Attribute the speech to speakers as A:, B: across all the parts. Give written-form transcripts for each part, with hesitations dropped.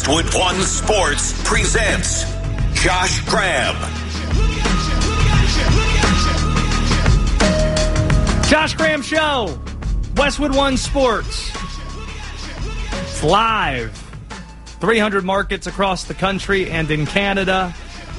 A: Westwood One Sports presents Josh Graham.
B: Josh Graham Show, Westwood One Sports. It's live. 300 markets across the country and in Canada.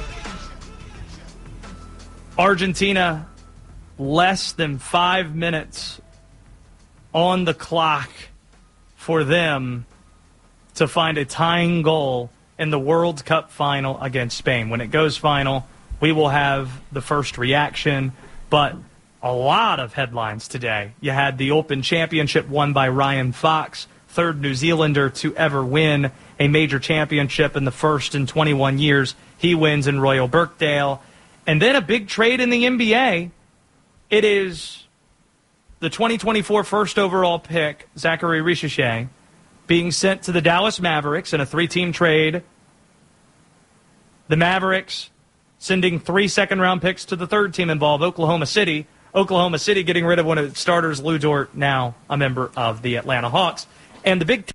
B: Argentina, less than 5 minutes on the clock for them to find a tying goal in the World Cup final against Spain. When it goes final, we will have the first reaction, but a lot of headlines today. You had the Open Championship won by Ryan Fox, third New Zealander to ever win a major championship in the first in 21 years. He wins in Royal Birkdale. And then a big trade in the NBA. It is the 2024 first overall pick, Zachary Richichet, being sent to the Dallas Mavericks in a 3-team trade. The Mavericks sending 3 second-round picks to the third team involved, Oklahoma City. Oklahoma City getting rid of one of its starters, Lou Dort, now a member of the Atlanta Hawks. And the big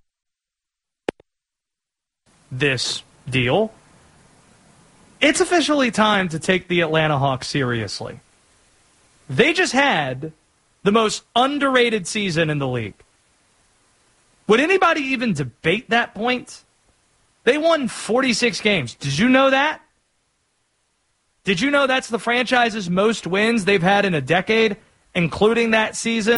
B: this deal, it's officially time to take the Atlanta Hawks seriously. They just had the most underrated season in the league. Would anybody even debate that point? They won 46 games. Did you know that? Did you know that's the franchise's most wins they've had in a decade, including that season?